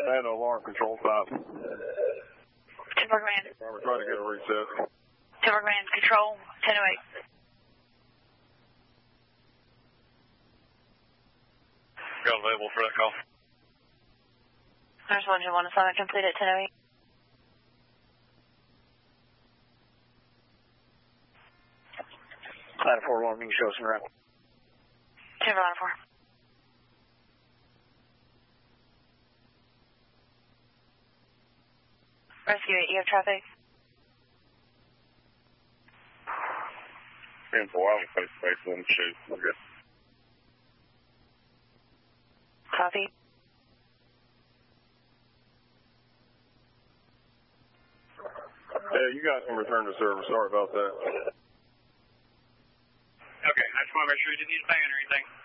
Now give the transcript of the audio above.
And alarm control 5. Timber Command. We're trying to get a reset. Timber Command, control 1008. Got available for that call. There's 121 assignment complete at 1008. Line 4-1, you can show us in route. Timber Line 4. Rescue 8, you have traffic? 10-4, I'll face one shoot. We're good. Copy. Yeah, you guys can return to service. Sorry about that. Okay, I just want to make sure you didn't need a fan or anything.